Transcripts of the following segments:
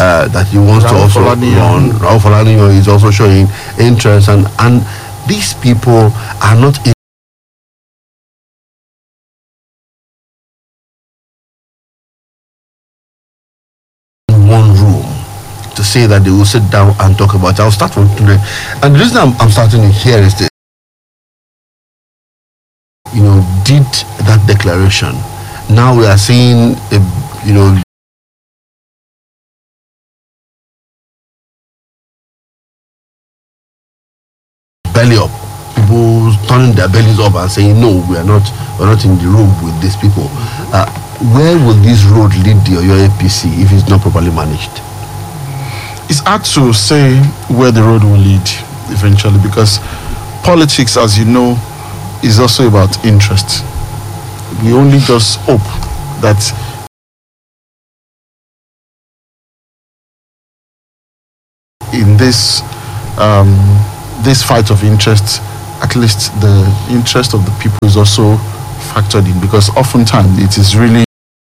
that he wants to also run. Raul Falaniyo is also showing interest, and these people are not in one room to say that they will sit down and talk about it. I'll start from today, and the reason I'm starting it here is this. Did that declaration. Now we are seeing belly up, people turning their bellies up and saying no, we're not in the room with these people. Where will this road lead your APC if it's not properly managed? It's hard to say where the road will lead eventually, because politics, as you know, is also about interest. We only just hope that in this fight of interest, at least the interest of the people is also factored in, because oftentimes it is really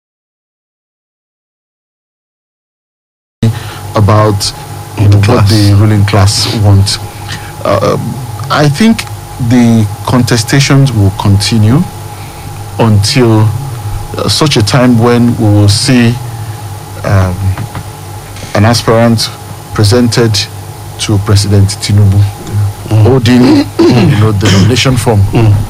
about what the ruling class want. I think the contestations will continue until such a time when we will see an aspirant presented to President Tinubu holding the nomination form.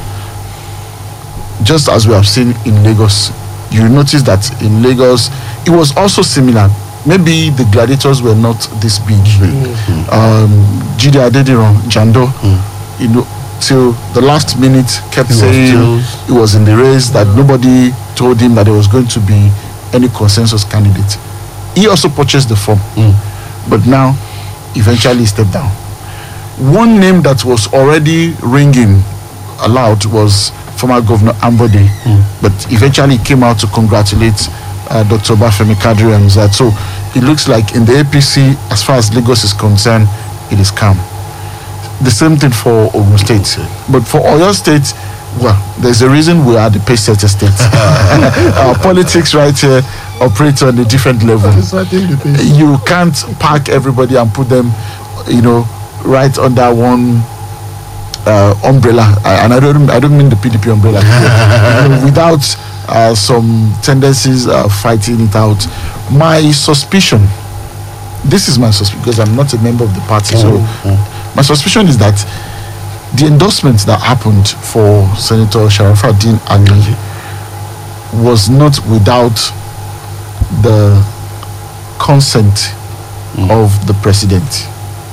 Just as we have seen in Lagos, you notice that in Lagos it was also similar. Maybe the gladiators were not this big. Jide Adediran, Jando, till the last minute kept saying he was in the race, that nobody told him that there was going to be any consensus candidate. He also purchased the form, but now eventually stepped down. One name that was already ringing aloud was former Governor Ambode, but eventually came out to congratulate Dr. Bafemi Kadri Hamzat. So it looks like in the APC, as far as Lagos is concerned, it is calm. The same thing for Ogun State. But for Oyo State, well, there's a reason we are the pace-setter state. Our politics right here operate on a different level. You can't pack everybody and put them, right under one umbrella. And I don't mean the PDP umbrella. Without some tendencies fighting it out. My suspicion, this is my suspicion because I'm not a member of the party, my suspicion is that the endorsement that happened for Senator Sharafaddin Ali was not without the consent of the president.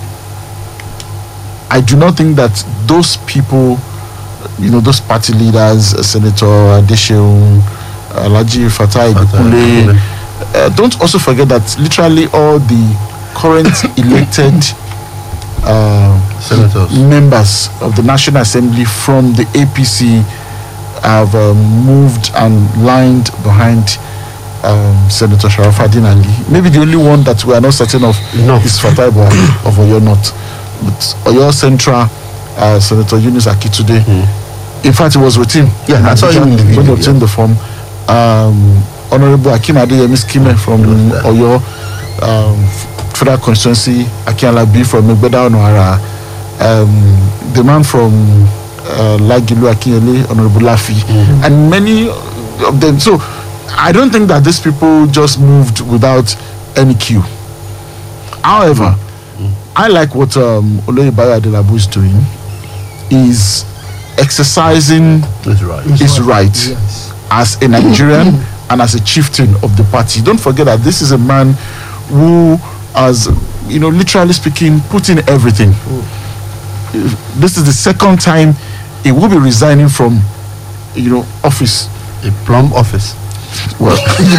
I do not think that those people, those party leaders, Senator Adesheun, Alhaji Fatai Ibekule, don't also forget that literally all the current elected senators, members of the National Assembly from the APC have moved and lined behind Senator Sharafaddin Ali. Maybe the only one that we are not certain of is Fatai of Oyo North. But Oyo Central, Senator Yunus Akitude, in fact, it was with him. Yeah, I saw him when he obtained the form. Honorable Akim Adeyemi Skime from Oyo Federal Constituency, Akin Alabi from Egbeda Onohara, the man from Lagilu Akinyele, Honorable Lafi, and many of them. So I don't think that these people just moved without any cue. However, I like what Oloye Bayo Adelabu is doing. Is exercising his right as a Nigerian and as a chieftain of the party. Don't forget that this is a man who has, literally speaking, put in everything. This is the second time he will be resigning from, office. A plum office. Well,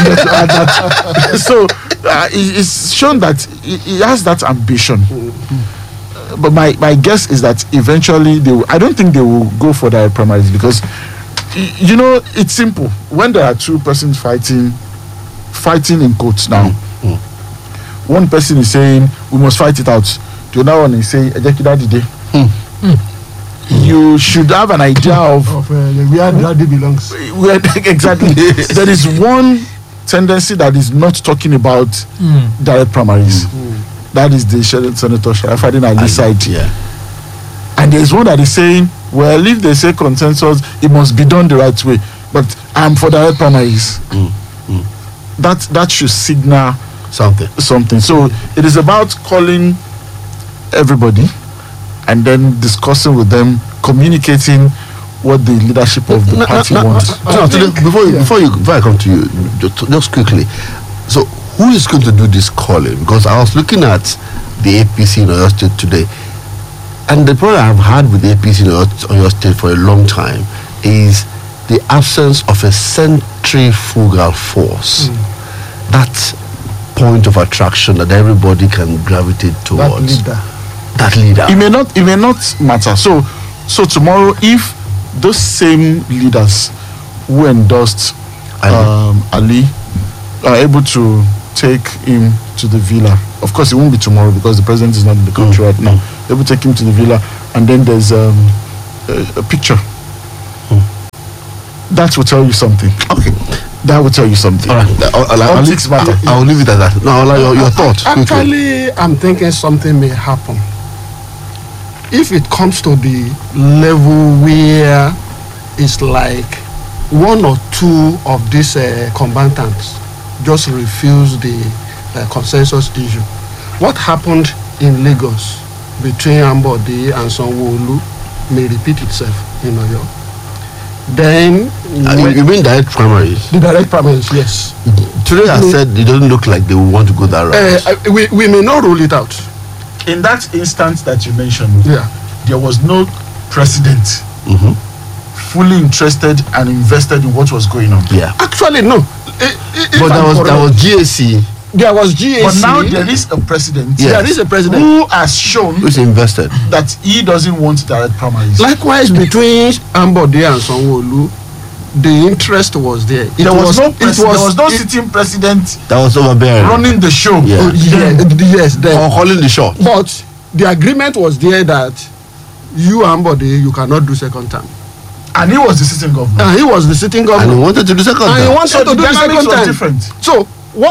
so it's shown that he has that ambition. But my guess is that eventually I don't think they will go for direct primaries, because it's simple. When there are two persons fighting in quotes now, one person is saying we must fight it out, the other one is saying you should have an idea of where the belongs. Exactly. There is one tendency that is not talking about direct primaries. That is the Senator Sharafadin Ali side. Yeah. And there's one that is saying, well, if they say consensus, it must be done the right way. But I'm for direct primaries. That should signal something. So it is about calling everybody and then discussing with them, communicating what the leadership of the party wants. Before I come to you, just quickly. So who is going to do this calling? Because I was looking at the APC in Oyo State today, and the problem I've had with the APC in Oyo State for a long time is the absence of a centrifugal force. That point of attraction that everybody can gravitate towards. That leader. It may not matter. So tomorrow, if those same leaders who endorsed Ali are able to take him to the villa, of course it won't be tomorrow because the president is not in the country right now. They will take him to the villa, and then there's a picture. That will tell you something. Okay. That will tell you something. All right. I'll leave it at that. Now, your thoughts. Actually, I'm thinking something may happen. If it comes to the level where it's like one or two of these combatants just refuse the consensus issue, what happened in Lagos between Ambode and Sanwo-Olu may repeat itself in Oyo. Then you mean direct primaries? The direct primaries, yes. Today I said it doesn't look like they will want to go that route. We may not rule it out. In that instance that you mentioned, there was no president fully interested and invested in what was going on. Yeah. Actually, no. But there was GAC. There was GAC. But now there is a president. Yes. There is a president who has shown who's invested that he doesn't want direct primaries. Likewise, between Ambode and Sanwo-Olu, the interest was there. There was no sitting president that was overbearing running the show. Yeah. Yes, or calling the shot. But the agreement was there that you Ambode, you cannot do second term. And he was the sitting governor. And he was the sitting governor. And he wanted to do second term. And he wanted to do the second term. Different. So what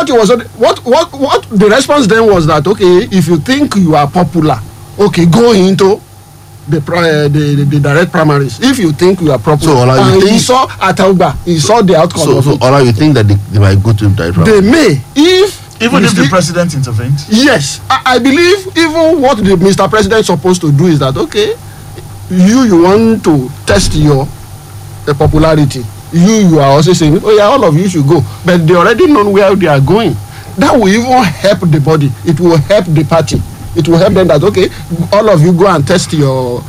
the response then was that, okay, if you think you are popular, okay, go into the direct primaries. If you think you are popular, so, he saw Atauba, he saw the outcome of it. So, you think that they might go to direct primaries? They may, even if the president intervened. Yes, I believe even what the Mr. President is supposed to do is that, okay, you want to test your popularity. You are also saying, oh yeah, all of you should go, but they already know where they are going. That will even help the body. It will help the party. It will help them that, okay, all of you go and test your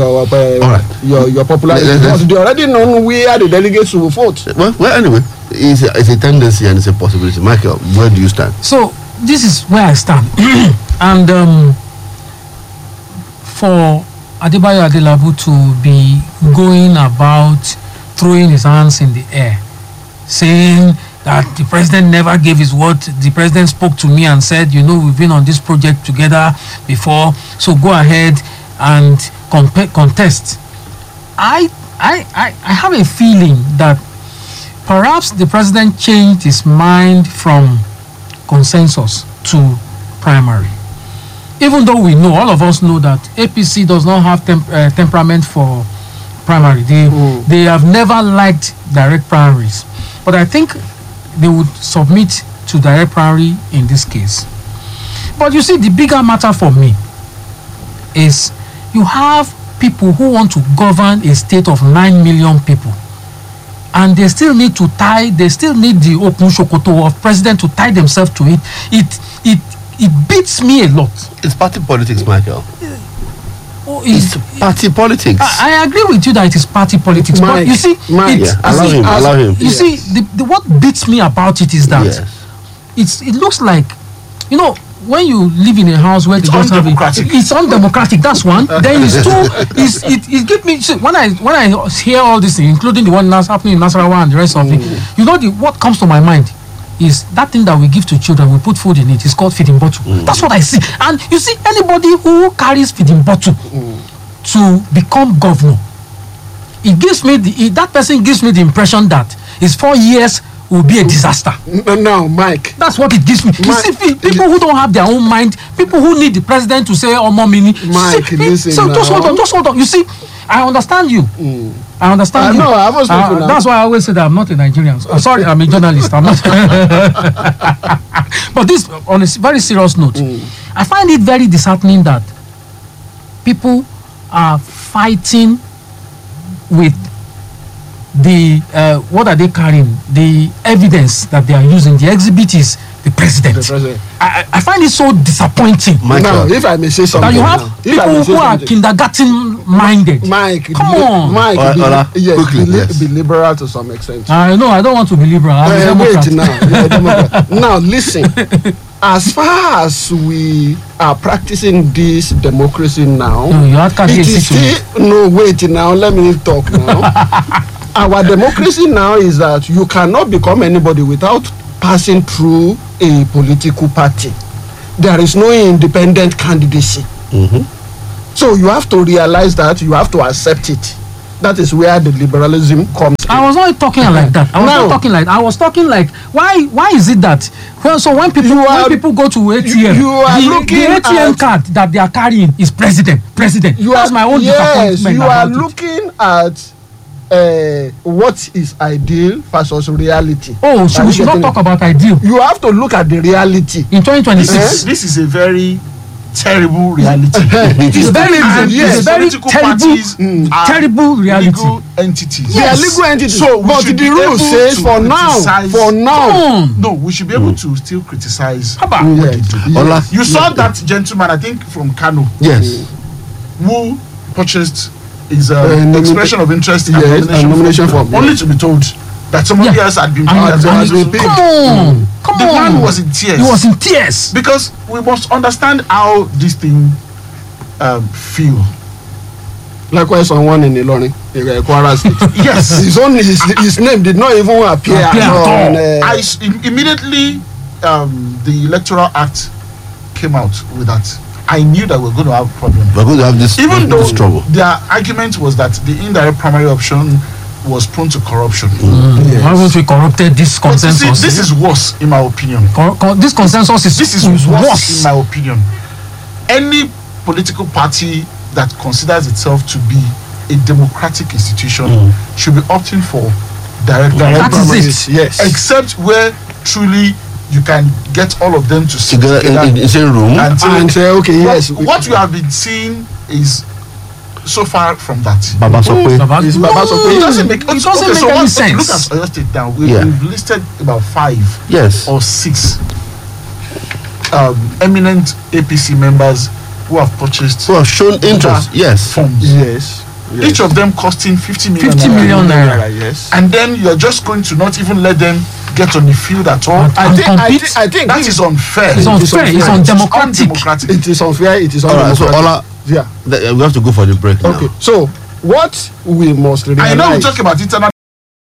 popularity. Because they already know where the delegates will vote. Well, anyway, it's a tendency and it's a possibility. Michael, where do you stand? So this is where I stand, and for Adebayo Adelabu to be going about throwing his hands in the air, saying that the president never gave his word. The president spoke to me and said, you know, we've been on this project together before, so go ahead and contest. I have a feeling that perhaps the president changed his mind from consensus to primary. Even though we know, all of us know that APC does not have temperament for primary. They have never liked direct primaries. But I think they would submit to direct primary in this case. But you see, the bigger matter for me is you have people who want to govern a state of 9 million people. And they still need the open shokoto of president to tie themselves to it. It beats me a lot. It's party politics, Michael. It's party politics. I agree with you that it is party politics. But you see, allow him. You see, what beats me about it is that it looks like, you know, when you live in a house where it's undemocratic. That's one. Then it's two. It gives me. See, when I hear all this, including the one that's happening in Nasarawa and the rest of it, you know, what comes to my mind is that thing that we give to children, we put food in it. It's called feeding bottle. That's what I see. And you see, anybody who carries feeding bottle to become governor, that person gives me the impression that his 4 years will be a disaster. Now, Mike. That's what it gives me. You see, people who don't have their own mind, people who need the president to say "Omo Mini." Mike, listen so just now. hold on. You see, I understand you. I understand you. No, I was looking at. That's why I always say that I'm not a Nigerian. Sorry, I'm a journalist. I'm not. But this, on a very serious note, I find it very disheartening that people are fighting with the what are they carrying? The evidence that they are using. The exhibit is the president. The president. I find it so disappointing. Now, if I may say something, That you have now, if I may people say who are something. kindergarten minded. Mike, Come on. Mike, Ola, quickly, yes. be liberal to some extent. I know I don't want to be liberal. I'm a Democrat. Wait now, you're a Democrat. Now listen. As far as we are practicing this democracy now, No, you had it is still no wait now. Let me talk now. Our democracy now is that you cannot become anybody without passing through a political party. There is no independent candidacy. So you have to realize that, you have to accept it. That is where the liberalism comes in. I was not talking like that. I was talking like why is it that when people go to ATM, you are the looking ATM at- card that they are carrying is president. That's my own disappointment. You are about it. looking at what is ideal versus reality. Oh, so we should not talk about ideal You have to look at the reality. in 2026. This is a very terrible reality. It is very, yes, it's a very political terrible, parties are terrible reality. legal entities. They are legal entities. So we but should the be rule able says to for now. criticize- For now. Come on. No, we should be able to still criticize Haba. what Yes. they do. Ola, You saw that gentleman, I think from Kano, yes. who purchased his expression of interest yes, and and nomination form, only to be told that somebody Yeah. else had been And- paid. has been paid. Come The on. man was in tears. He was in tears. Because we must understand how this thing feel. Likewise, someone in Ilorin, Kwara State. Yes. His name did not even appear Appear at all. on, Immediately the Electoral Act came out with that, I knew that we're going to have a problem. We're going to have this, Even though this trouble. their argument was that the indirect primary option was prone to corruption. Yes. Why won't we corrupted this But you see, consensus? this is worse in my opinion. This consensus This is is worse in my opinion. Any political party that considers itself to be a democratic institution should be opting for direct That is primaries, it. Yes. except where truly you can get all of them to sit Together in the same room. and say, And say, okay, yes. what we have been seeing is so far from that. Baba Sokwe. It's Baba Sokwe. It doesn't make, It doesn't make so any look sense. at Oyo State now. Yeah. We've listed about 5 Yes. or 6 eminent APC members who have purchased Who have shown interest. Yes. funds. Yes. Each of them costing 50 million. 50 million naira. Yes. And then you're just going to not even let them get on the field at all. And compete. I think That is unfair. It's unfair. It's undemocratic. Undemocratic. it is unfair. It is All right. So, undemocratic. Ola, Yeah. we have to go for the break now. Okay. So what we must realize. I know we talk about internal